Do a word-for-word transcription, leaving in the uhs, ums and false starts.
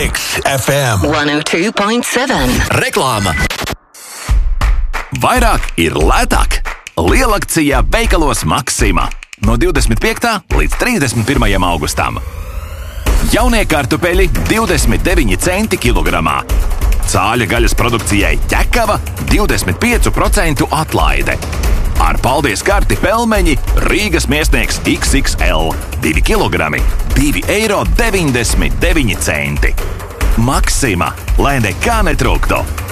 Mix F M one oh two point seven. Reklāma. Vairāk ir lētāk. Lielakcijā veikalos Maxima. No divdesmit piektā līdz trīsdesmit pirmajam augustam. Jaunie kartupeļi divdesmit deviņi centi kilogramā. Cāļa gaļas produkcijai ķekava divdesmit pieci procenti atlaide. Ar paldies karti pelmeņi Rīgas miesnieks iks iks el divi kilogrami, divi eiro deviņdesmit deviņi centi. Maxima, lai nekā netrūktu.